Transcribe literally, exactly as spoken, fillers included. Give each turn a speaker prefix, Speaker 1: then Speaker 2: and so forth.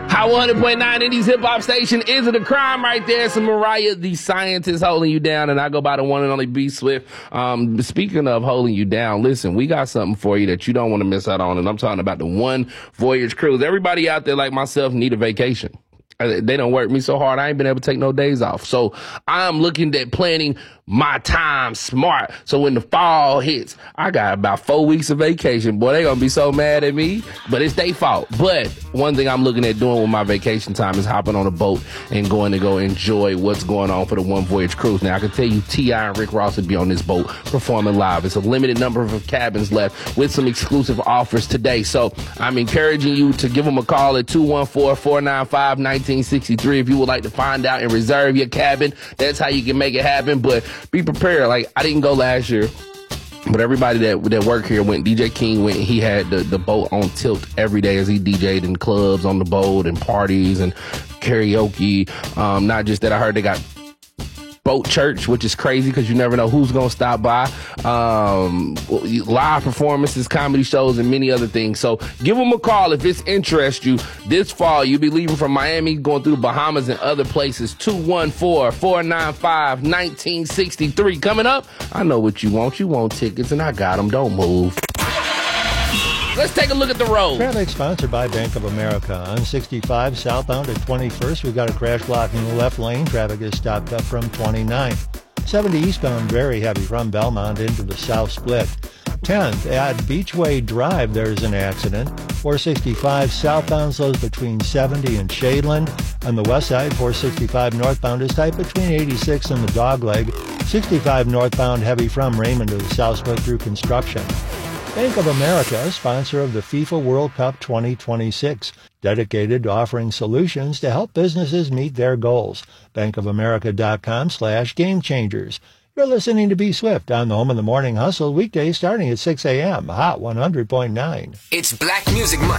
Speaker 1: Hot one hundred point nine Indies Hip Hop Station. Is it a crime right there? It's Mariah, the scientist, holding you down, and I go by the one and only B Swift. Um, speaking of holding you down, listen, we got something for you that you don't want to miss out on, and I'm talking about the One Voyage Cruise. Everybody out there like myself need a vacation. They don't work me so hard, I ain't been able to take no days off. So I'm looking at planning my time smart. So when the fall hits, I got about four weeks of vacation. Boy, they gonna be so mad at me, but it's their fault. But one thing I'm looking at doing with my vacation time is hopping on a boat and going to go enjoy what's going on for the One Voyage Cruise. Now, I can tell you T I and Rick Ross will be on this boat performing live. It's a limited number of cabins left with some exclusive offers today. So I'm encouraging you to give them a call at two one four, four nine five, one nine six three if you would like to find out and reserve your cabin. That's how you can make it happen. But be prepared. Like, I didn't go last year, but everybody that that worked here went. D J King went. He had the, the boat on tilt every day as he D J'd in clubs on the boat and parties and karaoke. Um, not just that, I heard they got boat church, which is crazy because you never know who's going to stop by. Um, live performances, comedy shows, and many other things. So give them a call if it's interests you. This fall, you'll be leaving from Miami, going through the Bahamas and other places. two one four, four nine five, one nine six three. Coming up, I know what you want. You want tickets, and I got them. Don't move. Let's take a look at the road.
Speaker 2: Traffic sponsored by Bank of America. On sixty-five southbound at twenty-first, we've got a crash blocking the left lane. Traffic is stopped up from twenty-ninth. seventy eastbound, very heavy from Belmont into the south split. tenth at Beachway Drive, there's an accident. four sixty-five southbound slows between seventy and Shadeland. On the west side, four sixty-five northbound is tight between eighty-six and the Dogleg. sixty-five northbound heavy from Raymond to the south split through construction. Bank of America, sponsor of the FIFA World Cup twenty twenty-six, dedicated to offering solutions to help businesses meet their goals. bankofamerica.com slash game changers. You're listening to B Swift on the Home of the Morning Hustle, weekdays starting at six a.m. Hot one hundred point nine.
Speaker 3: It's Black Music Month.